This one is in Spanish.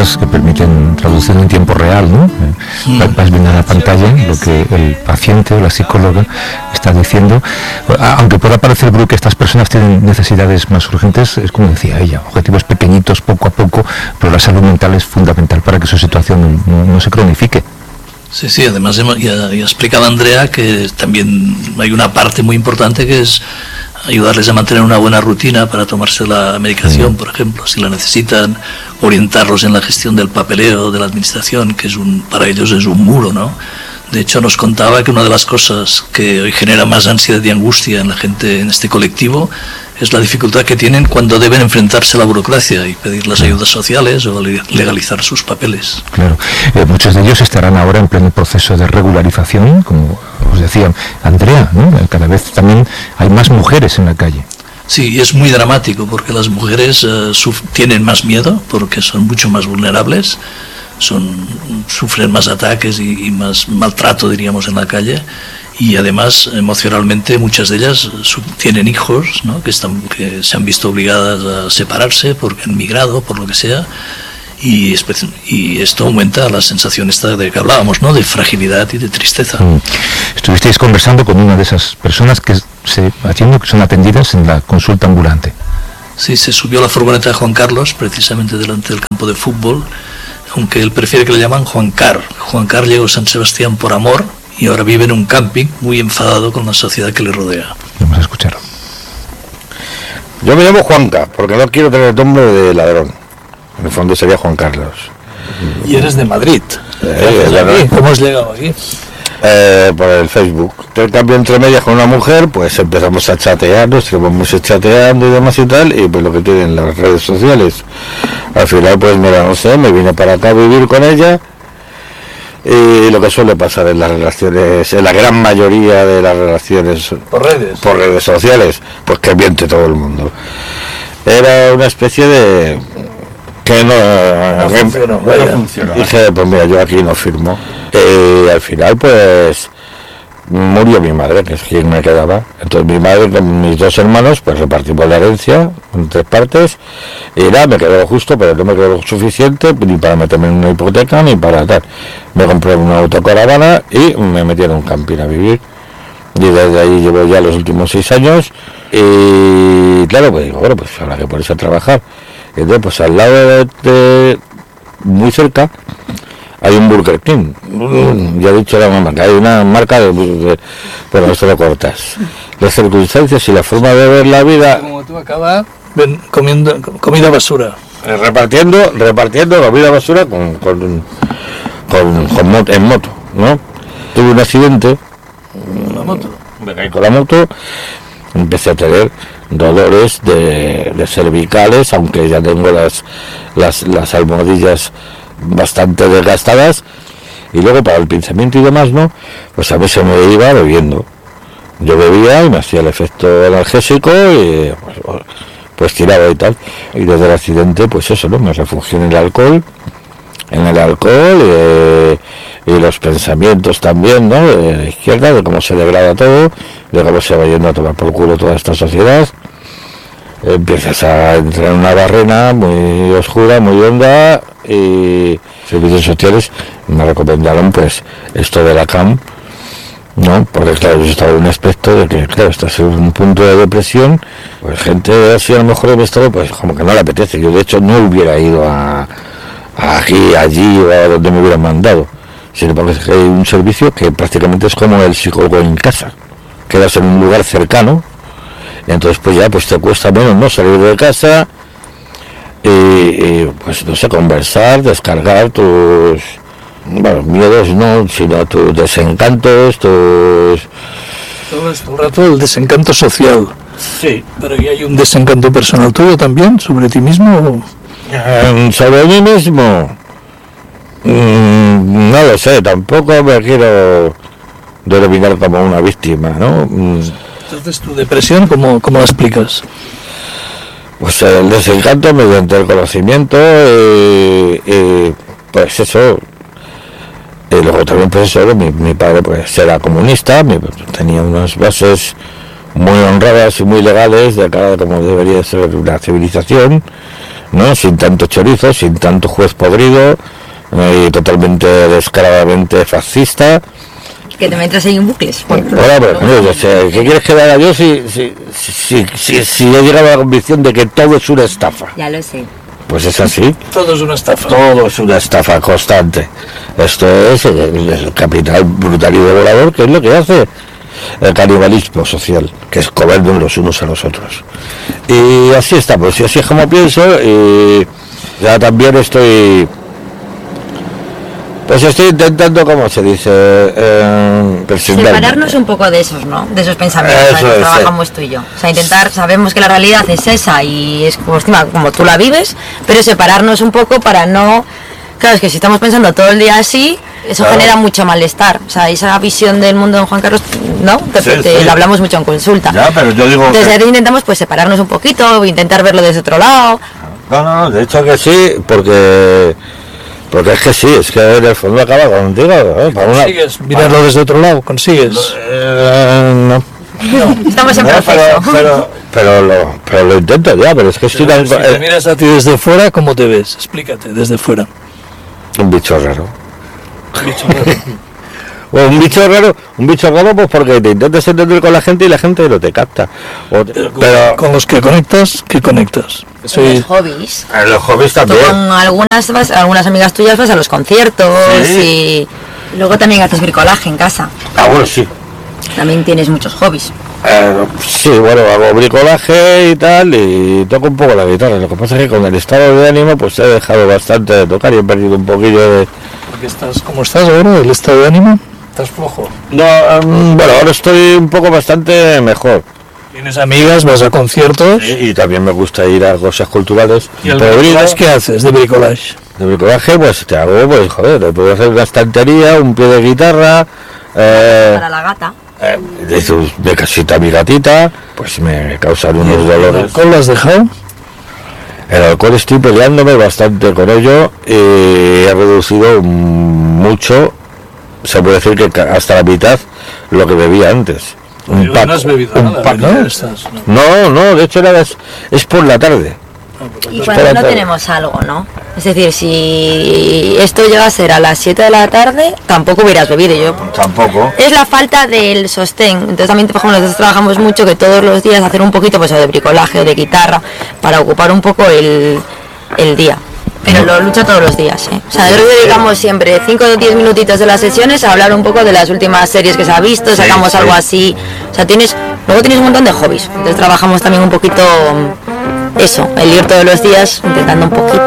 herramientas que permiten traducir en tiempo real, ¿no? Vas viendo en la pantalla lo que el paciente o la psicóloga está diciendo. Aunque pueda parecer, Bru, que estas personas tienen necesidades más urgentes, es como decía ella, objetivos pequeñitos poco a poco, pero la salud mental es fundamental para que su situación no se cronifique. Sí, además ya explicaba Andrea que también hay una parte muy importante que es ayudarles a mantener una buena rutina para tomarse la medicación, por ejemplo, si la necesitan, orientarlos en la gestión del papeleo de la administración, que para ellos es un muro, ¿no? De hecho, nos contaba que una de las cosas que hoy genera más ansiedad y angustia en la gente en este colectivo es la dificultad que tienen cuando deben enfrentarse a la burocracia y pedir las ayudas sociales o legalizar sus papeles. Claro, muchos de ellos estarán ahora en pleno proceso de regularización, como os decía Andrea, ¿no? Cada vez también hay más mujeres en la calle. Sí, es muy dramático porque las mujeres tienen más miedo porque son mucho más vulnerables, sufren más ataques y más maltrato, diríamos, en la calle. Y además emocionalmente muchas de ellas tienen hijos, ¿no? que se han visto obligadas a separarse porque han migrado, por lo que sea, y esto aumenta la sensación esta de que hablábamos, ¿no? De fragilidad y de tristeza. Estuvisteis conversando con una de esas personas que son atendidas en la consulta ambulante. Sí, se subió a la furgoneta de Juan Carlos, precisamente delante del campo de fútbol, aunque él prefiere que le llaman Juan Car. Juan Car llegó a San Sebastián por amor y ahora vive en un camping muy enfadado con la sociedad que le rodea. Vamos a escucharlo. Yo me llamo Juanca, porque no quiero tener el nombre de ladrón. En el fondo sería Juan Carlos. Y eres de Madrid. ¿Cómo has llegado aquí? Por el Facebook. En cambio, entre medias con una mujer, pues empezamos a chatear, nos estuvimos chateando y demás y tal, y pues lo que tienen las redes sociales. Al final, pues mira, no sé, me vine para acá a vivir con ella. Y lo que suele pasar en las relaciones, en la gran mayoría de las relaciones por redes sociales, pues que miente todo el mundo. Era una especie de que no funcionó. Dije, pues mira, yo aquí no firmo. Y al final, pues murió mi madre, que es quien me quedaba. Entonces mi madre con mis dos hermanos, pues repartimos la herencia en 3 partes. Y nada, me quedó justo, pero no me quedó suficiente ni para meterme en una hipoteca ni para tal. Me compré una autocaravana y me metí en un camping a vivir. Y desde ahí llevo ya los últimos 6 años. Y claro, pues digo, bueno, pues habrá que ponerse a trabajar. Entonces, pues al lado de muy cerca, hay un Burger King. Ya he dicho la mamá que hay una marca bueno, esto lo cortas. Las circunstancias y la forma de ver la vida. Como tú acabas comiendo comida basura. Repartiendo comida basura en moto, ¿no? Tuve un accidente. ¿Con la moto? Me caí con la moto, empecé a tener dolores de cervicales, aunque ya tengo las almohadillas bastante desgastadas, y luego para el pinzamiento y demás, ¿no? Pues a mí se me iba bebiendo. Yo bebía y me hacía el efecto analgésico y pues tiraba y tal. Y desde el accidente, pues eso, ¿no? Me refugié en el alcohol y los pensamientos también, ¿no? De la izquierda, de cómo se degrada todo, de cómo se va yendo a tomar por culo toda esta sociedad. Empiezas a entrar en una barrena muy oscura, muy honda, y servicios sociales me recomendaron pues esto de la CAM, ¿no? Porque claro, yo estaba en un aspecto de que, claro, estás en un punto de depresión, pues gente así a lo mejor en estado, pues como que no le apetece. Yo de hecho no hubiera ido aquí, allí o a donde me hubieran mandado, sino porque hay un servicio que prácticamente es como el psicólogo en casa, quedas en un lugar cercano. Entonces pues ya pues te cuesta menos, ¿no? Salir de casa y pues no sé, conversar, descargar tus miedos, no, sino tus desencantos, todo es un rato el desencanto social. Sí. Pero ¿y hay un desencanto personal tuyo también sobre ti mismo? Sobre mí mismo no lo sé, tampoco me quiero denominar como una víctima, ¿no? Entonces, ¿tu depresión cómo la explicas? Pues el desencanto mediante el conocimiento, pues eso. Y luego también, pues eso, mi padre pues era comunista, tenía unas bases muy honradas y muy legales de cara de cómo debería ser una civilización, ¿no? Sin tanto chorizo, sin tanto juez podrido, y totalmente descaradamente fascista. Que te metas ahí en bucles. Bueno, pero o sea, ¿qué quieres que haga yo si he llegado a la convicción de que todo es una estafa? Ya lo sé. Pues es así. Todo es una estafa. Todo es una estafa constante. Esto es el capital brutal y devorador, que es lo que hace el canibalismo social, que es comernos los unos a los otros. Y así estamos, y así es como pienso, y ya también estoy intentando, ¿cómo se dice? Separarnos un poco de esos, ¿no? De esos pensamientos que trabajamos tú y yo. O sea, intentar, sabemos que la realidad es esa y es como tú la vives, pero separarnos un poco para no... Claro, es que si estamos pensando todo el día así, eso genera mucho malestar. O sea, esa visión del mundo de Juan Carlos, ¿no? La hablamos mucho en consulta. Ya, pero yo digo... Entonces ahí intentamos pues separarnos un poquito, intentar verlo desde otro lado. No, de hecho que sí, porque es que sí, es que en el fondo acaba contigo. ¿Consigues mirarlo desde otro lado? ¿Consigues? No. Estamos en proceso. Pero lo intento ya, pero es que estoy Si te miras a ti desde fuera, ¿cómo te ves? Explícate, desde fuera. un bicho raro. O un bicho raro pues porque te intentas entender con la gente y la gente no te capta. Pero con los que conectas, ¿qué conectas? Los hobbies. Los hobbies también. Tú con algunas amigas tuyas vas a los conciertos y luego también haces bricolaje en casa. Bueno, sí. También tienes muchos hobbies. Sí, bueno, hago bricolaje y tal, y toco un poco la guitarra. Lo que pasa es que con el estado de ánimo pues he dejado bastante de tocar y he perdido un poquillo de... ¿Cómo estás ahora? ¿El estado de ánimo? ¿Estás flojo? No, bueno, ahora estoy un poco bastante mejor. ¿Tienes amigas? ¿Vas a conciertos? Y también me gusta ir a cosas culturales. ¿Y el bricolage qué haces de bricolage? De bricolaje, pues te hago, pues joder, te puedo hacer una estantería, un pie de guitarra... Para la gata. De casita a mi gatita, pues me causan unos dolores. ¿El alcohol lo has dejado? El alcohol estoy peleándome bastante con ello y he reducido mucho, se puede decir que hasta la mitad lo que bebía antes. No has bebido nada, ¿no? No, de hecho es por la tarde. Y cuando no tenemos algo, ¿no? Es decir, si esto llega a ser a las 7 de la tarde, tampoco hubieras bebido. Yo tampoco. Es la falta del sostén. Entonces también, por ejemplo, nosotros trabajamos mucho que todos los días hacer un poquito pues de bricolaje o de guitarra para ocupar un poco el día. Pero lo lucho todos los días, ¿eh? O sea, nosotros dedicamos siempre 5 o 10 minutitos de las sesiones a hablar un poco de las últimas series que se ha visto, sacamos algo así. O sea, luego tienes un montón de hobbies. Entonces trabajamos también un poquito eso, el ir todos los días intentando un poquito.